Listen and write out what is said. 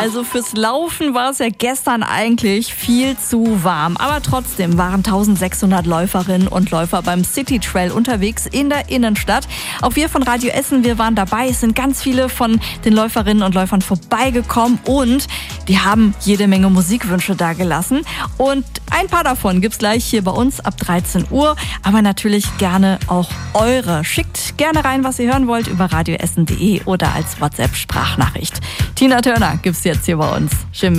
Also fürs Laufen war es ja gestern eigentlich viel zu warm. Aber trotzdem waren 1600 Läuferinnen und Läufer beim City Trail unterwegs in der Innenstadt. Auch wir von Radio Essen, wir waren dabei. Es sind ganz viele von den Läuferinnen und Läufern vorbeigekommen und die haben jede Menge Musikwünsche dagelassen. Und ein paar davon gibt's gleich hier bei uns ab 13 Uhr. Aber natürlich gerne auch eure. Schickt gerne rein, was ihr hören wollt über radioessen.de oder als WhatsApp-Sprachnachricht. Tina Turner gibt's jetzt hier bei uns. Schön